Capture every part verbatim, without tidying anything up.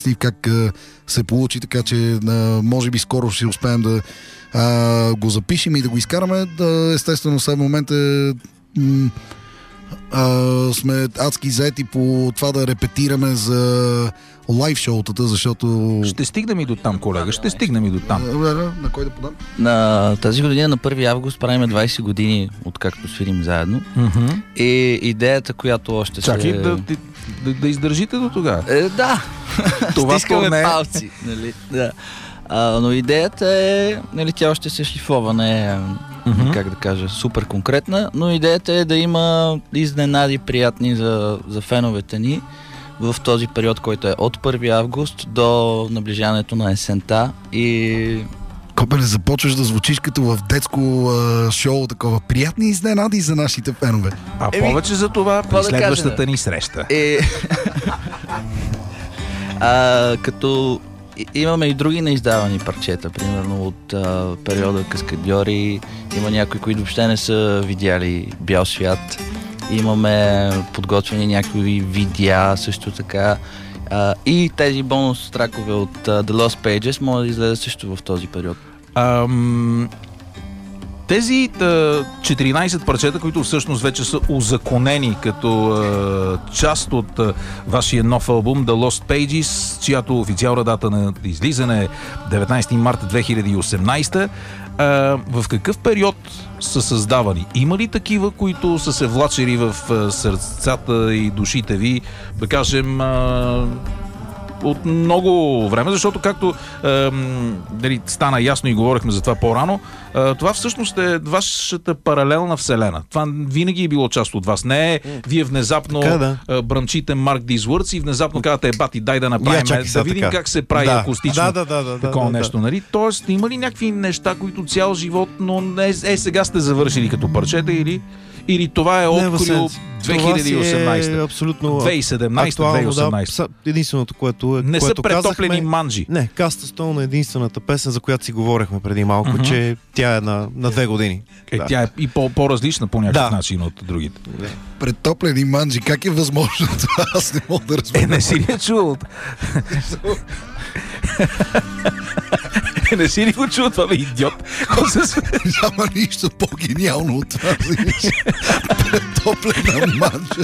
как а, се получи, така че а, може би скоро ще успеем да а, го запишем и да го изкараме. Да, естествено, сега в момента м- а, сме адски заети по това да репетираме за лайв шоутата, защото... Ще стигнем и до там, колега, ще стигнем и до там. На кой да подам? На тази година, на първи август, правим двайсет години, откакто свирим заедно. Mm-hmm. И идеята, която още Чакай, се... да, да, да издържите до тогава. Е, да. Това стискаме не е... палци. Нали? Да. А, но идеята е, нали, тя още се шлифова, не е, mm-hmm. как да кажа, супер конкретна, но идеята е да има изненади приятни за, за феновете ни в този период, който е от първи август до наближаването на есента. И Копеле, започваш да звучиш като в детско а, шоу, такова. Приятни изненади за нашите фенове. А Еми, повече за това при да следващата кажа, ни среща. Е... а, като имаме и други неиздавани парчета, примерно от а, периода Каскадьори, има някои, които въобще не са видяли бял свят. Имаме подготвени някои видеа също така. А, и тези бонус тракове от uh, The Lost Pages могат да излезат също в този период. Ам... Тези а, четиринайсет парчета, които всъщност вече са узаконени като а, част от а, вашия нов албум The Lost Pages, чиято официална дата на излизане е деветнайсети март две хиляди и осемнайсета, а, в какъв период са създавани? Има ли такива, които са се влачили в а, сърцата и душите ви, да кажем... А, от много време, защото както е, дали, стана ясно и говорихме за това по-рано, е, това всъщност е вашата паралелна вселена. Това винаги е било част от вас. Не е вие внезапно така, да. е, бръмчите Mark These Words и внезапно казвате, е, бати, дай да направим, Я, да видим така. Как се прави да. акустично да, да, да, да, такова да, да, нещо. да. Нали? Тоест, има ли някакви неща, които цял живот, но не, е, сега сте завършили като парчета или Или това е открил две хиляди и осемнайсета? Това е абсолютно две хиляди и седемнайсета, две хиляди и осемнайсета. Да, единственото, което е... Не което са претоплени казахме, манджи. Не, Каста Стоун е единствената песен, за която си говорихме преди малко, mm-hmm. че тя е на, на две години. Е, да. Тя е и по- по-различна по някакъв да. начин от другите. Да. Претоплени манджи, как е възможно това? Аз не мога да разбера. Е, не си ли е чувал? Не си ли го чул това, бе, идиот? Няма нищо по-гениално от това. Претоплена манджа.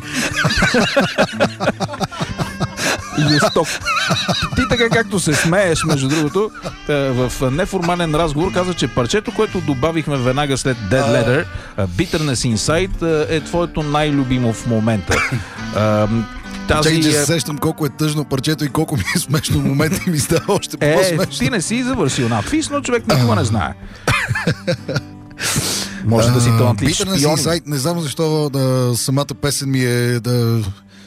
Юсток. Ти така както се смееш, между другото, в неформален разговор каза, че парчето, което добавихме веднага след Dead Letter, Bitterness Inside, е твоето най-любимо в момента. Тази... Чакай, че се сещам колко е тъжно парчето и колко ми е смешно в момента и ми става още по-смешно. Е, ти не си завършил надпис, но човек никога не знае. Може да си талантлив шпиони. Bitterness Inside, не знам защо да, самата песен ми е да...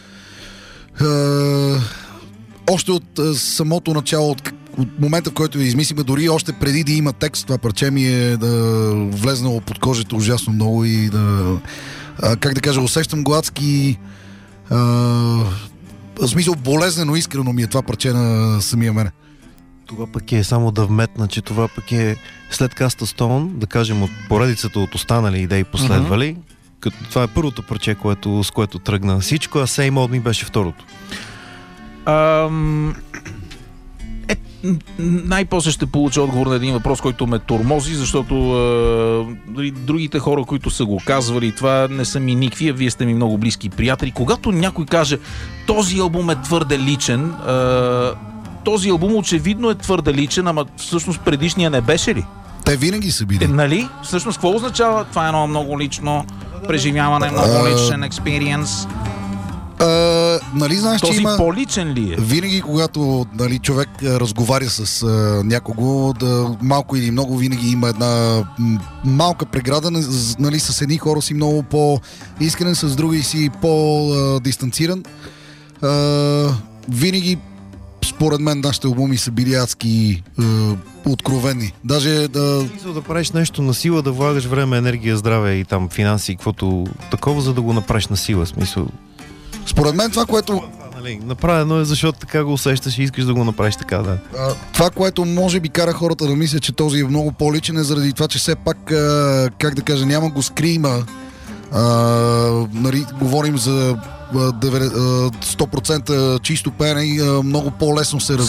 Uh, още от uh, самото начало, от, от момента, в който я измислиме, дори още преди да има текст, това парче ми е да влезнало под кожата ужасно много и да, uh, как да кажа, усещам гладски uh, в смисъл болезнено, искрено ми е това парче на самия мене. Това пък е само да вметна, че това пък е след Каста Стоун, да кажем от поредицата от останали идеи последвали, mm-hmm. като това е първото парче, което, с което тръгна всичко, а Same Old Me беше второто. Ам... Е, най-после ще получа отговор на един въпрос, който ме тормози, защото е, другите хора, които са го казвали, това не са ми никакви, а вие сте ми много близки приятели. Когато някой каже, този албум е твърде личен, е, този албум очевидно е твърде личен, ама всъщност предишния не беше ли? Те винаги са били. Е, нали? Всъщност, какво означава? Това е едно много лично преживяване, много личен експириенс. Uh, нали знаеш, този че има... по-личен ли е? Винаги, когато нали, човек разговаря с uh, някого, да, малко или много, винаги има една м- малка преграда, нали, с едни хора си много по-искрен, с други си по-дистанциран. Uh, винаги, според мен, нашите албуми са били адски uh, откровени. Даже да... да правиш нещо на сила, да влагаш време, енергия, здраве и там финанси, каквото такова, за да го направиш на сила, смисъл. Според мен това, което... Нали, направено е, защото така го усещаш и искаш да го направиш така, да. А, това, което може би кара хората да мислят, че този е много по-личен, е заради това, че все пак, а, как да кажа, няма го скрима. А, нали, говорим за сто процента чисто пеене много по-лесно се разбира.